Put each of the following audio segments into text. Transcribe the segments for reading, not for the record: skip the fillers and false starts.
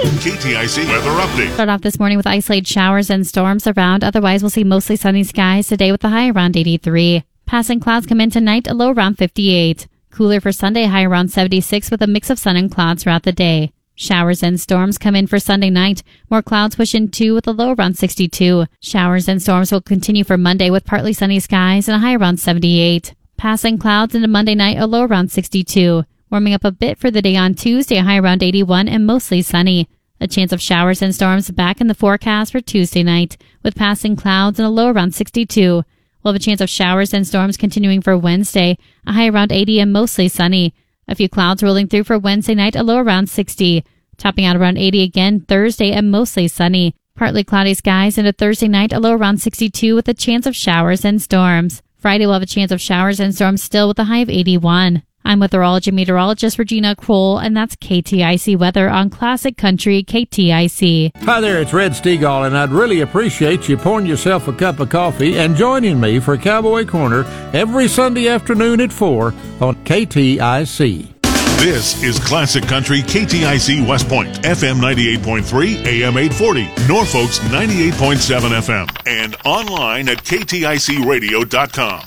KTIC weather update. Start off this morning with isolated showers and storms around. Otherwise, we'll see mostly sunny skies today with a high around 83. Passing clouds come in tonight, a low around 58. Cooler for Sunday, high around 76 with a mix of sun and clouds throughout the day. Showers and storms come in for Sunday night. More clouds push in too with a low around 62. Showers and storms will continue for Monday with partly sunny skies and a high around 78. Passing clouds into Monday night, a low around 62. Warming up a bit for the day on Tuesday, a high around 81 and mostly sunny. A chance of showers and storms back in the forecast for Tuesday night with passing clouds and a low around 62. We'll have a chance of showers and storms continuing for Wednesday, a high around 80 and mostly sunny. A few clouds rolling through for Wednesday night, a low around 60. Topping out around 80 again Thursday and mostly sunny. Partly cloudy skies into Thursday night, a low around 62 with a chance of showers and storms. Friday we'll have a chance of showers and storms still with a high of 81. I'm weatherology meteorologist Regina Kroll, and that's KTIC weather on Classic Country KTIC. Hi there, it's Red Stegall, and I'd really appreciate you pouring yourself a cup of coffee and joining me for Cowboy Corner every Sunday afternoon at 4 on KTIC. This is Classic Country KTIC West Point, FM 98.3, AM 840, Norfolk's 98.7 FM, and online at kticradio.com.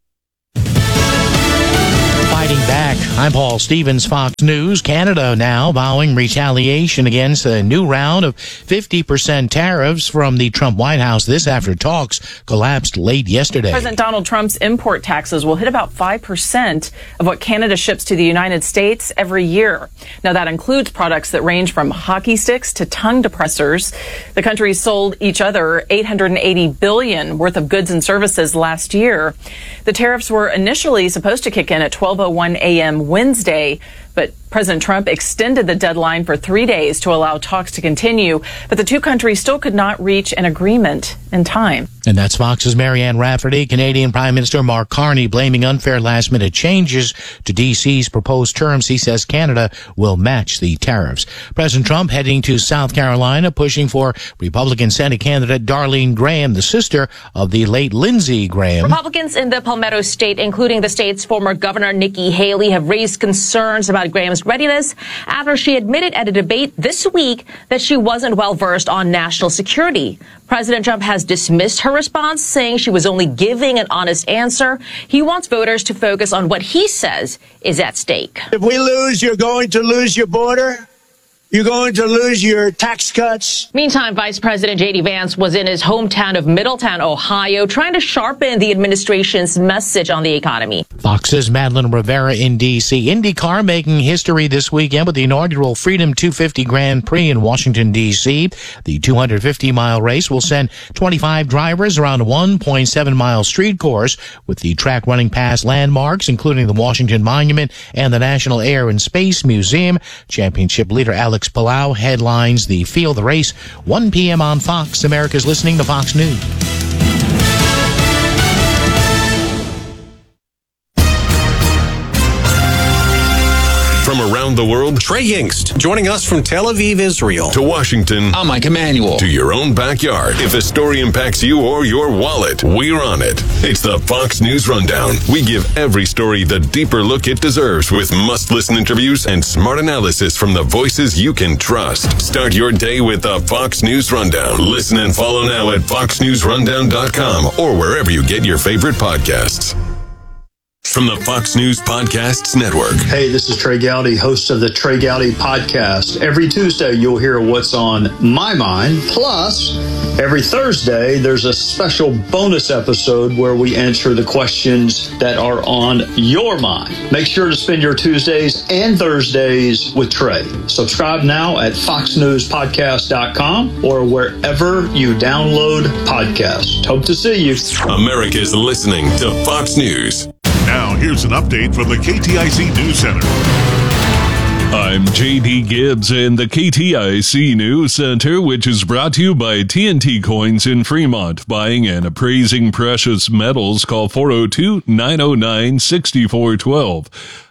Fighting back. I'm Paul Stevens, Fox News. Canada now vowing retaliation against a new round of 50% tariffs from the Trump White House. This after talks collapsed late yesterday. President Donald Trump's import taxes will hit about 5% of what Canada ships to the United States every year. Now, that includes products that range from hockey sticks to tongue depressors. The countries sold each other $880 billion worth of goods and services last year. The tariffs were initially supposed to kick in at 12:01 a.m. Wednesday, but President Trump extended the deadline for 3 days to allow talks to continue, but the two countries still could not reach an agreement in time. And that's Fox's Marianne Rafferty. Canadian Prime Minister Mark Carney blaming unfair last-minute changes to D.C.'s proposed terms. He says Canada will match the tariffs. President Trump heading to South Carolina, pushing for Republican Senate candidate Darlene Graham, the sister of the late Lindsey Graham. Republicans in the Palmetto State, including the state's former governor Nikki Haley, have raised concerns about Graham's readiness after she admitted at a debate this week that she wasn't well versed on national security. President Trump has dismissed her response, saying she was only giving an honest answer. He wants voters to focus on what he says is at stake. If we lose, you're going to lose your border. You're going to lose your tax cuts. Meantime, Vice President J.D. Vance was in his hometown of Middletown, Ohio, trying to sharpen the administration's message on the economy. Fox's Madeline Rivera in D.C. IndyCar making history this weekend with the inaugural Freedom 250 Grand Prix in Washington, D.C. The 250-mile race will send 25 drivers around a 1.7-mile street course with the track running past landmarks, including the Washington Monument and the National Air and Space Museum. Championship leader Alex Palau headlines the field. The race, 1 p.m. on Fox. America's listening to Fox News. From around the world, Trey Yingst, joining us from Tel Aviv, Israel. to Washington, I'm Mike Emanuel. to your own backyard. If a story impacts you or your wallet, we're on it. It's the Fox News Rundown. We give every story the deeper look it deserves with must-listen interviews and smart analysis from the voices you can trust. Start your day with the Fox News Rundown. Listen and follow now at foxnewsrundown.com or wherever you get your favorite podcasts. From the Fox News Podcasts Network. Hey, this is Trey Gowdy, host of the Trey Gowdy Podcast. Every Tuesday, you'll hear what's on my mind. Plus, every Thursday, there's a special bonus episode where we answer the questions that are on your mind. Make sure to spend your Tuesdays and Thursdays with Trey. Subscribe now at foxnewspodcast.com or wherever you download podcasts. Hope to see you. America's listening to Fox News. Now, here's an update from the KTIC News Center. I'm J.D. Gibbs in the KTIC News Center, which is brought to you by TNT Coins in Fremont. Buying and appraising precious metals, call 402-909-6412.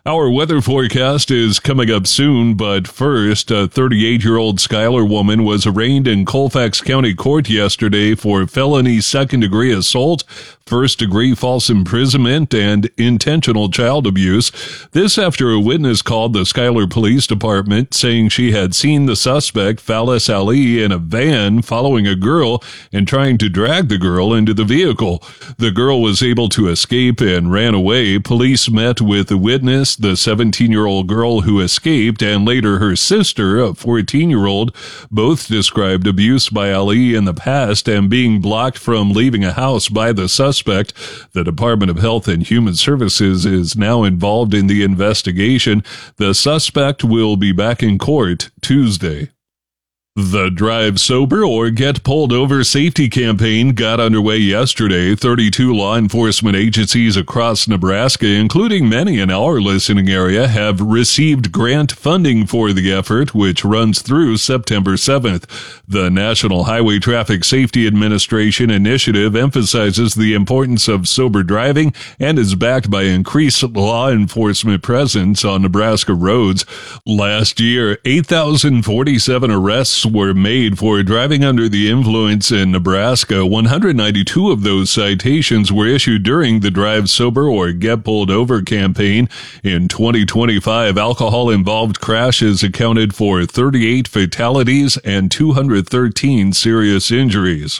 Our weather forecast is coming up soon, but first, a 38-year-old Schuyler woman was arraigned in Colfax County Court yesterday for felony second-degree assault, first-degree false imprisonment, and intentional child abuse. This after a witness called the Schuyler Police Department saying she had seen the suspect, Fallis Ali, in a van following a girl and trying to drag the girl into the vehicle. The girl was able to escape and ran away. Police met with the witness, the 17-year-old girl who escaped, and later her sister, a 14-year-old. Both described abuse by Ali in the past and being blocked from leaving a house by the suspect. The Department of Health and Human Services is now involved in the investigation. The suspect will be back in court Tuesday. The Drive Sober or Get Pulled Over safety campaign got underway yesterday. 32 law enforcement agencies across Nebraska, including many in our listening area, have received grant funding for the effort, which runs through September 7th. The National Highway Traffic Safety Administration initiative emphasizes the importance of sober driving and is backed by increased law enforcement presence on Nebraska roads. Last year, 8,047 arrests were made for driving under the influence in Nebraska. 192 of those citations were issued during the Drive Sober or Get Pulled Over campaign. In 2025, alcohol-involved crashes accounted for 38 fatalities and 213 serious injuries.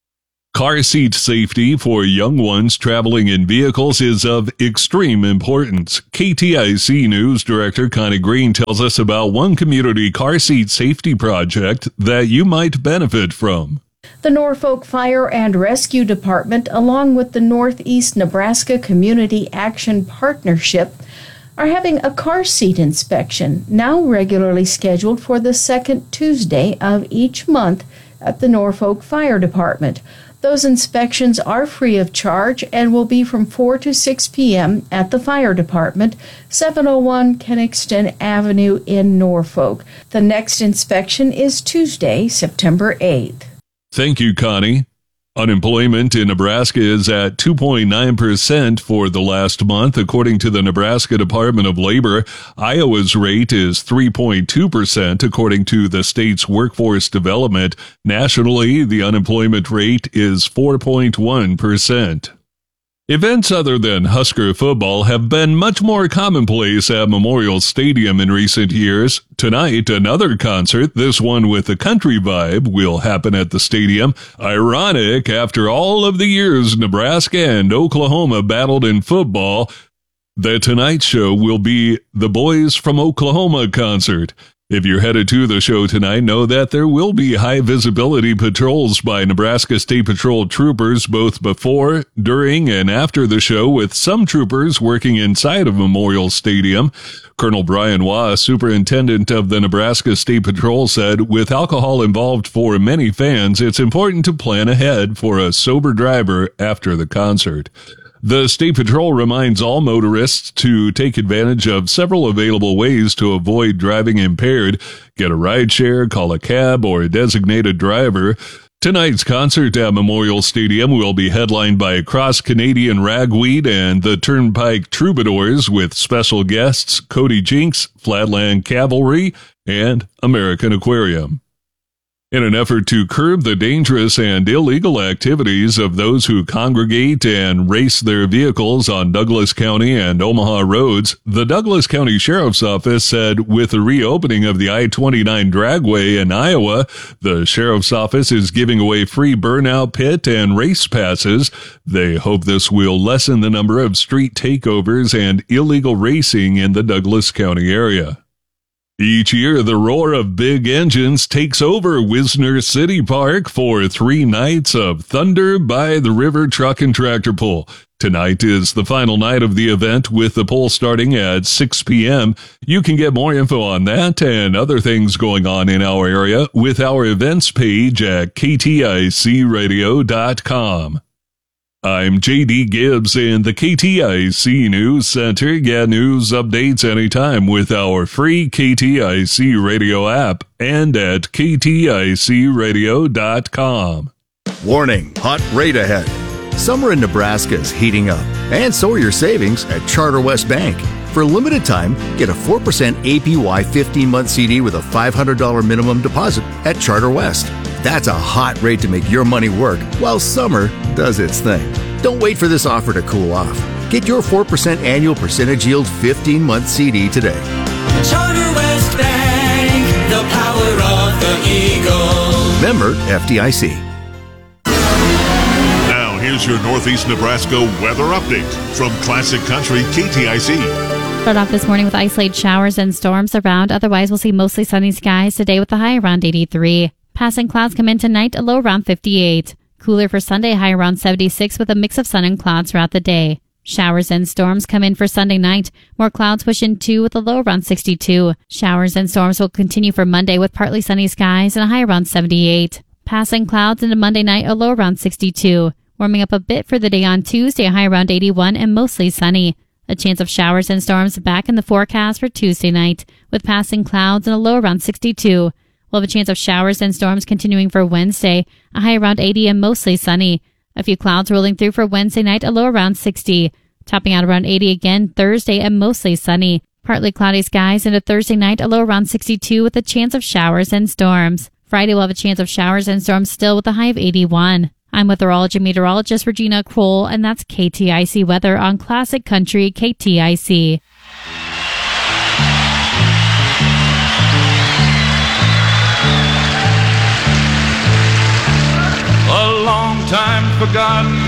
Car seat safety for young ones traveling in vehicles is of extreme importance. KTIC News Director Connie Green tells us about one community car seat safety project that you might benefit from. The Norfolk Fire and Rescue Department, along with the Northeast Nebraska Community Action Partnership, are having a car seat inspection, now regularly scheduled for the second Tuesday of each month at the Norfolk Fire Department. Those inspections are free of charge and will be from 4 to 6 p.m. at the Fire Department, 701 Kenningston Avenue in Norfolk. The next inspection is Tuesday, September 8th. Thank you, Connie. Unemployment in Nebraska is at 2.9% for the last month, according to the Nebraska Department of Labor. Iowa's rate is 3.2%, according to the state's workforce development. Nationally, the unemployment rate is 4.1%. Events other than Husker football have been much more commonplace at Memorial Stadium in recent years. Tonight, another concert, this one with a country vibe, will happen at the stadium. Ironic, after all of the years Nebraska and Oklahoma battled in football, the Tonight Show will be the Boys from Oklahoma concert. If you're headed to the show tonight, know that there will be high-visibility patrols by Nebraska State Patrol troopers both before, during, and after the show, with some troopers working inside of Memorial Stadium. Colonel Brian Waugh, superintendent of the Nebraska State Patrol, said, "With alcohol involved for many fans, it's important to plan ahead for a sober driver after the concert." The State Patrol reminds all motorists to take advantage of several available ways to avoid driving impaired. Get a rideshare, call a cab, or a designated driver. Tonight's concert at Memorial Stadium will be headlined by Cross Canadian Ragweed and the Turnpike Troubadours, with special guests Cody Jinks, Flatland Cavalry, and American Aquarium. In an effort to curb the dangerous and illegal activities of those who congregate and race their vehicles on Douglas County and Omaha roads, the Douglas County Sheriff's Office said with the reopening of the I-29 dragway in Iowa, the Sheriff's Office is giving away free burnout pit and race passes. They hope this will lessen the number of street takeovers and illegal racing in the Douglas County area. Each year, the roar of big engines takes over Wisner City Park for 3 nights of Thunder by the River Truck and Tractor Pull. Tonight is the final night of the event, with the pull starting at 6 p.m. You can get more info on that and other things going on in our area with our events page at kticradio.com. I'm J.D. Gibbs in the KTIC News Center. Get news updates anytime with our free KTIC radio app and at kticradio.com. Warning, hot rate ahead. Summer in Nebraska is heating up, and so are your savings at Charter West Bank. For a limited time, get a 4% APY 15-month CD with a $500 minimum deposit at Charter West. That's a hot rate to make your money work while summer does its thing. Don't wait for this offer to cool off. Get your 4% annual percentage yield 15-month CD today. Charter West Bank, the power of the Eagle. Member FDIC. Now, here's your Northeast Nebraska weather update from Classic Country KTIC. Start off this morning with isolated showers and storms around. Otherwise, we'll see mostly sunny skies today with a high around 83. Passing clouds come in tonight, a low around 58. Cooler for Sunday, high around 76 with a mix of sun and clouds throughout the day. Showers and storms come in for Sunday night. More clouds push in too with a low around 62. Showers and storms will continue for Monday with partly sunny skies and a high around 78. Passing clouds into Monday night, a low around 62. Warming up a bit for the day on Tuesday, a high around 81 and mostly sunny. A chance of showers and storms back in the forecast for Tuesday night, with passing clouds and a low around 62. We'll have a chance of showers and storms continuing for Wednesday, a high around 80 and mostly sunny. A few clouds rolling through for Wednesday night, a low around 60. Topping out around 80 again Thursday and mostly sunny. Partly cloudy skies into Thursday night, a low around 62 with a chance of showers and storms. Friday we'll have a chance of showers and storms still with a high of 81. I'm weatherology meteorologist Regina Kroll, and that's KTIC weather on Classic Country KTIC. A long time forgotten